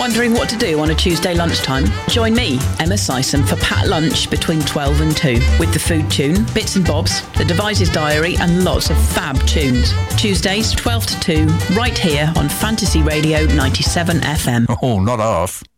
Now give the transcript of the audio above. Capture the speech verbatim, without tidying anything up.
Wondering what to do on a Tuesday lunchtime? Join me, Emma Sison, for Pat Lunch between twelve and two with the Food Tune, Bits and Bobs, the Devices Diary and lots of fab tunes. Tuesdays twelve to two, right here on Fantasy Radio ninety-seven F M. Oh, not half.